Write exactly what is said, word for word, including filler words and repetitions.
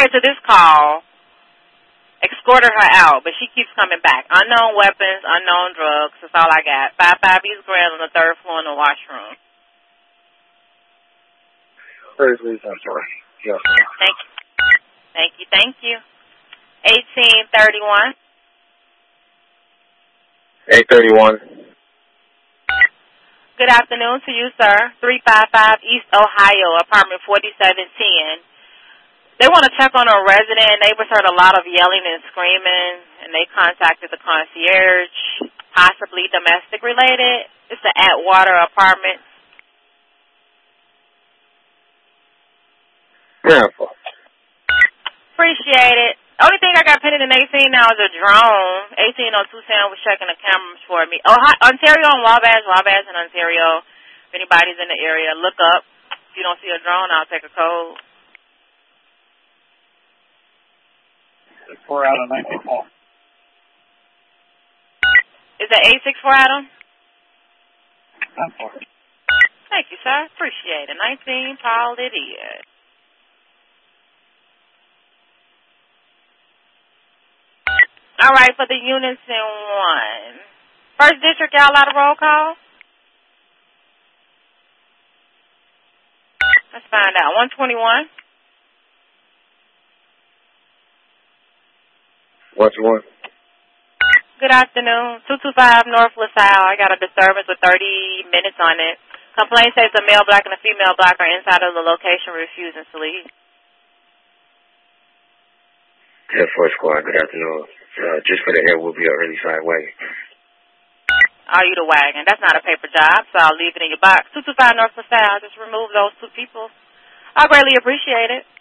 prior to this call, escorted her out, but she keeps coming back. Unknown weapons, unknown drugs. That's all I got. Five five East Grand on the third floor in the washroom. Very please, I'm sorry. Yes. Thank you. Thank you. Thank you. eighteen thirty-one. eight thirty-one. Good afternoon to you, sir. three five five East Ohio, apartment forty-seven ten. They want to check on a resident. Neighbors heard a lot of yelling and screaming, and they contacted the concierge, possibly domestic related. It's the Atwater apartment. Careful. Appreciate it. Only thing I got pending in eighteen now is a drone. eighteen oh two ten was checking the cameras for me. Oh, Ontario and Wabash, Wabash and Ontario. If anybody's in the area, look up. If you don't see a drone, I'll take a code. Four out of ninety-four. Is that eight six four, Adam? That's four. Thank you, sir. Appreciate it. nineteen, Paul, it is. All right, for the Unison one. First District, y'all out of roll call? Let's find out. one twenty-one. What's one? Good afternoon. two two five North LaSalle. I got a disturbance with thirty minutes on it. Complaint says a male black and a female black are inside of the location refusing to leave. ten four Squad, good afternoon. Uh, just for the air, will be an early side wagon. Are you the wagon? That's not a paper job, so I'll leave it in your box. two two five North LaSalle. Just remove those two people. I greatly appreciate it.